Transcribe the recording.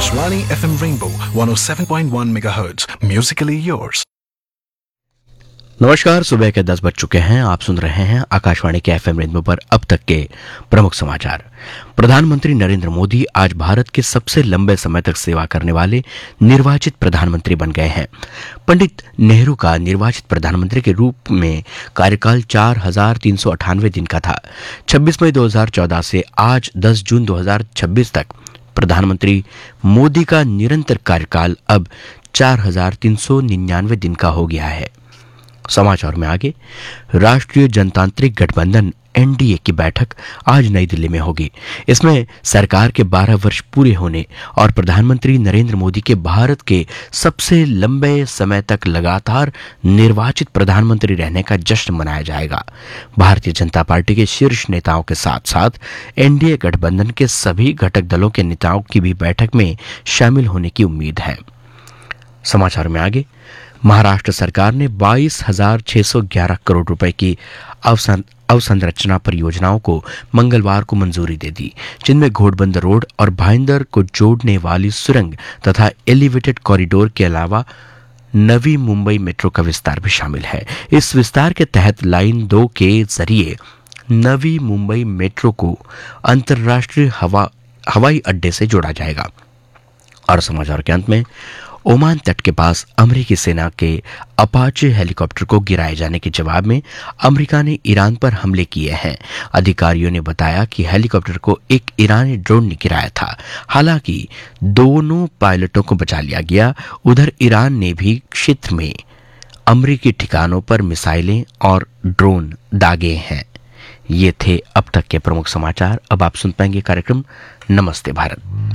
Akashvani FM Rainbow 107.1 MHz. Musically yours. नमस्कार, सुबह के 10 बज चुके हैं। आप सुन रहे हैं आकाशवाणी के एफएम रेनबो पर अब तक के प्रमुख समाचार। प्रधानमंत्री नरेंद्र मोदी आज भारत के सबसे लंबे समय तक सेवा करने वाले निर्वाचित प्रधानमंत्री बन गए हैं। पंडित नेहरू का निर्वाचित प्रधानमंत्री के रूप में कार्यकाल 4,398 दिन का था। 26 मई 2014 से आज 10 जून 2026 तक प्रधानमंत्री मोदी का निरंतर कार्यकाल अब 4,399 दिन का हो गया है। समाचार में आगे, राष्ट्रीय जनतांत्रिक गठबंधन एनडीए की बैठक आज नई दिल्ली में होगी। इसमें सरकार के 12 वर्ष पूरे होने और प्रधानमंत्री नरेंद्र मोदी के भारत के सबसे लंबे समय तक लगातार निर्वाचित प्रधानमंत्री रहने का जश्न मनाया जाएगा। भारतीय जनता पार्टी के शीर्ष नेताओं के साथ साथ एनडीए गठबंधन के सभी घटक दलों के नेताओं की भी बैठक में शामिल होने की उम्मीद है। समाचार में आगे, महाराष्ट्र सरकार ने 22,611 करोड़ रुपए की अवसंरचना परियोजनाओं को मंगलवार को मंजूरी दे दी, जिनमें घोड़बंदर रोड और भाईंदर को जोड़ने वाली सुरंग तथा एलिवेटेड कॉरिडोर के अलावा नवी मुंबई मेट्रो का विस्तार भी शामिल है। इस विस्तार के तहत लाइन 2 के जरिए नवी मुंबई मेट्रो को अंतर्राष्ट्रीय हवाई अड्डे से जोड़ा जाएगा। और समाचार के अंत में, ओमान तट के पास अमेरिकी सेना के अपाचे हेलीकॉप्टर को गिराए जाने के जवाब में अमेरिका ने ईरान पर हमले किए हैं। अधिकारियों ने बताया कि हेलीकॉप्टर को एक ईरानी ड्रोन ने गिराया था। हालांकि दोनों पायलटों को बचा लिया गया। उधर ईरान ने भी क्षेत्र में अमेरिकी ठिकानों पर मिसाइलें और ड्रोन दागे हैं। ये थे अब तक के प्रमुख समाचार। अब आप सुन पाएंगे कार्यक्रम नमस्ते भारत।